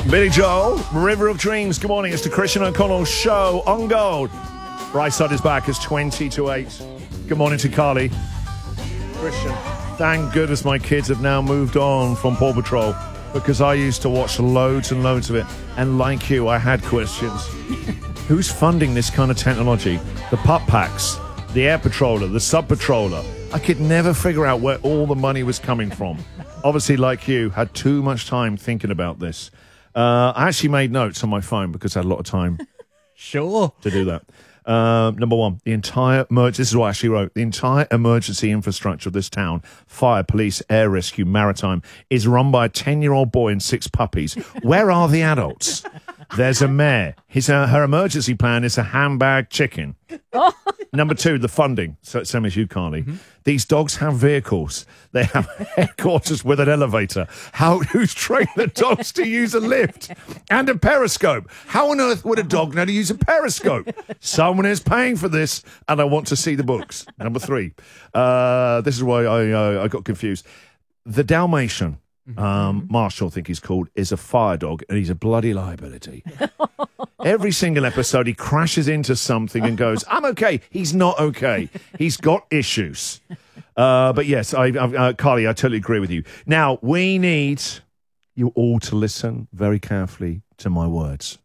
Billy Joel, River of Dreams. Good morning. It's the Christian O'Connell Show on Gold. Right side is back. It's 20 to 8. Good morning to Carly. Christian, thank goodness my kids have now moved on from Paw Patrol, because I used to watch loads and loads of it. And like you, I had questions. Who's funding this kind of technology? The pup packs, the air patroller, the sub patroller. I could never figure out where all the money was coming from. Obviously, like you, had too much time thinking about this. I actually made notes on my phone because I had a lot of time Sure. to do that. Number one, this is what I actually wrote. The entire emergency infrastructure of this town, fire, police, air rescue, maritime, is run by a 10-year-old boy and 6 puppies. Where are the adults? There's a mayor. Her emergency plan is a handbag chicken. Number 2, the funding. So same as you, Carly. Mm-hmm. These dogs have vehicles. They have headquarters with an elevator. Who's trained the dogs to use a lift and a periscope? How on earth would a dog know to use a periscope? Someone is paying for this, and I want to see the books. Number 3. This is why I got confused. The Dalmatian. Marshall, I think he's called, is a fire dog, and he's a bloody liability. Every single episode, he crashes into something and goes, I'm okay. He's not okay. He's got issues. But yes, Carly, I totally agree with you. Now, we need you all to listen very carefully to my words.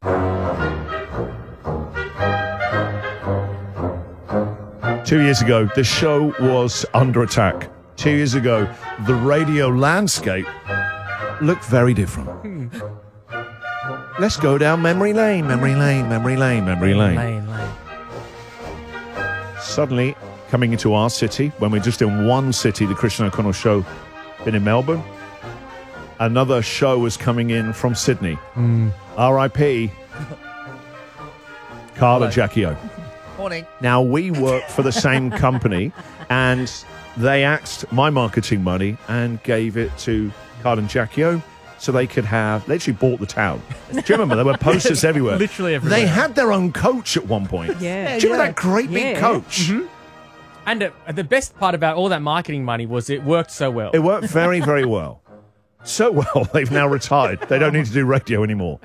2 years ago, the show was under attack. 2 years ago, the radio landscape looked very different. Let's go down memory lane, memory lane, memory lane, memory lane. Suddenly, coming into our city, when we're just in one city, the Christian O'Connell Show, been in Melbourne, another show was coming in from Sydney. R.I.P. Carla Jackie-O. Morning. Now, we work for the same company, and they axed my marketing money and gave it to Carl and Jackie-O so they could have... They actually bought the town. Do you remember? There were posters everywhere. Literally everywhere. They had their own coach at one point. Yeah. Do you remember that great big coach? Mm-hmm. And the best part about all that marketing money was it worked so well. It worked very, very well. So well, they've now retired. They don't need to do radio anymore.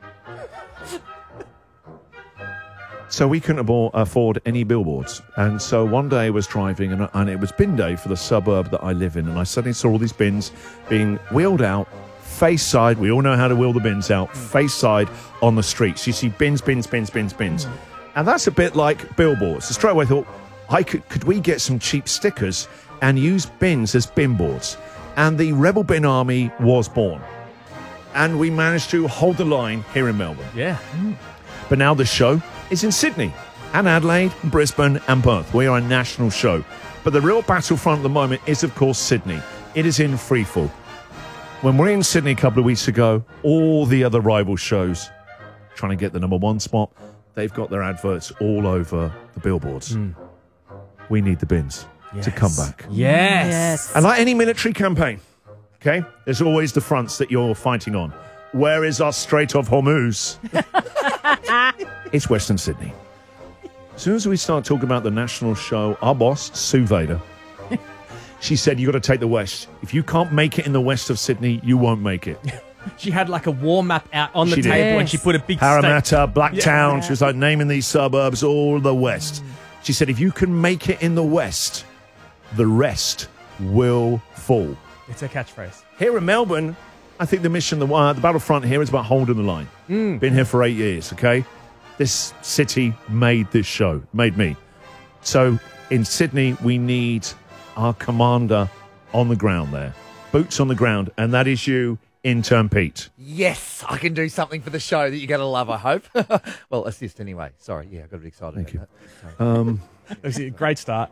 So we couldn't afford any billboards. And so one day I was driving, and it was bin day for the suburb that I live in. And I suddenly saw all these bins being wheeled out, face side. We all know how to wheel the bins out, face side on the streets. You see bins, bins, bins, bins, bins. And that's a bit like billboards. So straight away I thought, could we get some cheap stickers and use bins as bin boards? And the Rebel Bin Army was born. And we managed to hold the line here in Melbourne. Yeah. But now the show is in Sydney and Adelaide, Brisbane and Perth. We are a national show. But the real battlefront at the moment is, of course, Sydney. It is in freefall. When we were in Sydney a couple of weeks ago, all the other rival shows trying to get the number 1 spot, they've got their adverts all over the billboards. We need the bins to come back. Yes. And like any military campaign, okay, there's always the fronts that you're fighting on. Where is our Strait of Hormuz? It's Western Sydney. As soon as we start talking about the national show, our boss, Sue Vader, she said, you've got to take the West. If you can't make it in the west of Sydney, you won't make it. She had like a war map out on the She did. table and she put a big Parramatta, Blacktown. She was like naming these suburbs, all the west. She said, if you can make it in the west, the rest will fall. It's a catchphrase. Here in Melbourne, I think the mission, the battlefront here is about holding the line. Been here for 8 years, okay? This city made this show, made me. So in Sydney, we need our commander on the ground there. Boots on the ground, and that is you, intern Pete. Yes, I can do something for the show that you're going to love, I hope. Well, assist anyway. Sorry, yeah, I got a bit excited. Thank you. It was a great start.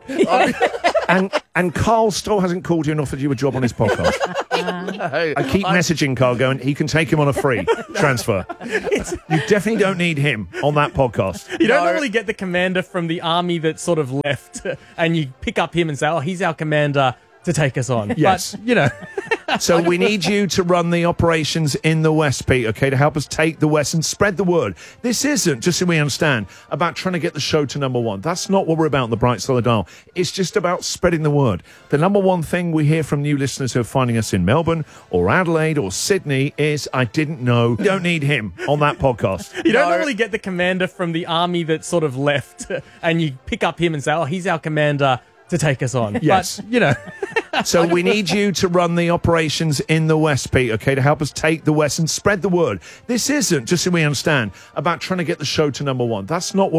And Carl still hasn't called you and offered you a job on his podcast. I keep messaging Carl going, he can take him on a free transfer. You definitely don't need him on that podcast. You don't normally get the commander from the army that sort of left and you pick up him and say, oh, he's our commander to take us on. Yes. But, you know. So we need you to run the operations in the West, Pete, okay, to help us take the West and spread the word. This isn't, just so we understand, about trying to get the show to number one. That's not what we're about on the Bright Side of the Dial. It's just about spreading the word. The number one thing we hear from new listeners who are finding us in Melbourne or Adelaide or Sydney is, I didn't know. You don't need him on that podcast. You don't normally get the commander from the army that sort of left, and you pick up him and say, oh, he's our commander to take us on. Yes. But, you know. So we need you to run the operations in the West, Pete, okay, to help us take the West and spread the word. This isn't, just so we understand, about trying to get the show to number one. That's not what